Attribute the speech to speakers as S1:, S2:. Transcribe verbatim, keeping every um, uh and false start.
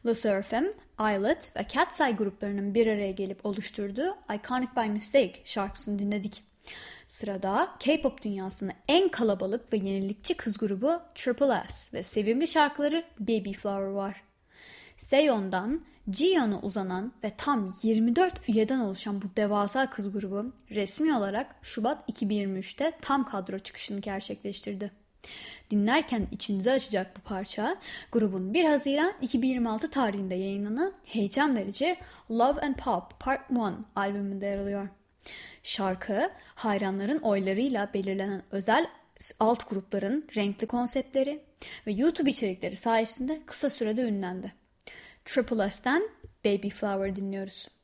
S1: Le Sserafim, Islet ve Cat's Eye gruplarının bir araya gelip oluşturduğu Iconic by Mistake şarkısını dinledik. Sırada K-pop dünyasının en kalabalık ve yenilikçi kız grubu Triple S ve sevimli şarkıları Baby Flower var. Seon'dan Jiyeon'a uzanan ve tam yirmi dört üyeden oluşan bu devasa kız grubu resmi olarak Şubat iki bin yirmi üçte tam kadro çıkışını gerçekleştirdi. Dinlerken içinizi açacak bu parça, grubun bir Haziran iki bin yirmi altı tarihinde yayınlanan heyecan verici Love and Pop Part bir albümünde yer alıyor. Şarkı, hayranların oylarıyla belirlenen özel alt grupların renkli konseptleri ve YouTube içerikleri sayesinde kısa sürede ünlendi. Triple S'ten Baby Flower dinliyoruz.